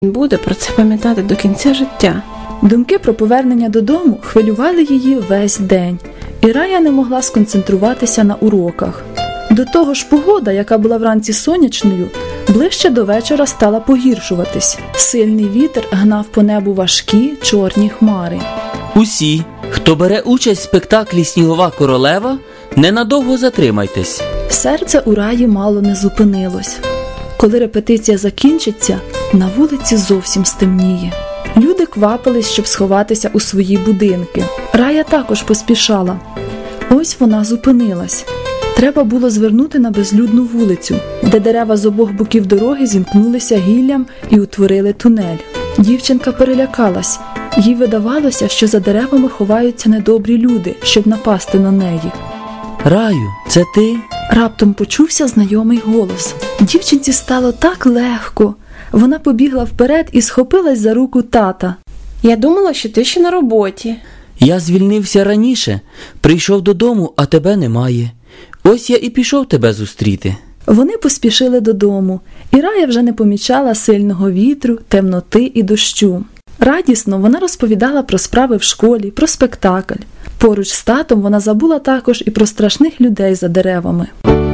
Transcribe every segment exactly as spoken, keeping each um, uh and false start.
Він буде про це пам'ятати до кінця життя. Думки про повернення додому хвилювали її весь день, і Рая не могла сконцентруватися на уроках. До того ж погода, яка була вранці сонячною, ближче до вечора стала погіршуватись. Сильний вітер гнав по небу важкі чорні хмари. Усі, хто бере участь в спектаклі «Снігова королева», ненадовго затримайтесь. Серце у Раї мало не зупинилось. Коли репетиція закінчиться, на вулиці зовсім стемніє. Люди квапились, щоб сховатися у свої будинки. Рая також поспішала. Ось вона зупинилась. Треба було звернути на безлюдну вулицю, де дерева з обох боків дороги зімкнулися гіллям і утворили тунель. Дівчинка перелякалась. Їй видавалося, що за деревами ховаються недобрі люди, щоб напасти на неї. Раю, це ти? Раптом почувся знайомий голос. Дівчинці стало так легко. Вона побігла вперед і схопилась за руку тата. Я думала, що ти ще на роботі. Я звільнився раніше, прийшов додому, а тебе немає. Ось я і пішов тебе зустріти. Вони поспішили додому, і Рая вже не помічала сильного вітру, темноти і дощу. Радісно вона розповідала про справи в школі, про спектакль. Поруч з татом вона забула також і про страшних людей за деревами.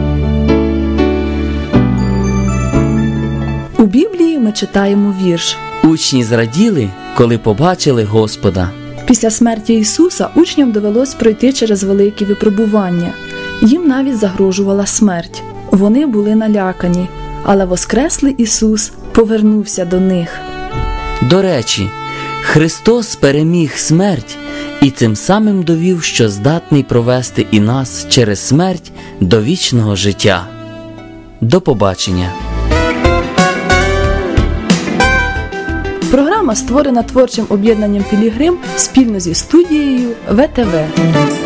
У Біблії ми читаємо вірш. Учні зраділи, коли побачили Господа. Після смерті Ісуса учням довелось пройти через великі випробування. Їм навіть загрожувала смерть. Вони були налякані, але воскреслий Ісус повернувся до них. До речі, Христос переміг смерть і цим самим довів, що здатний провести і нас через смерть до вічного життя. До побачення. Програма створена творчим об'єднанням «Пілігрим» спільно зі студією ВТВ.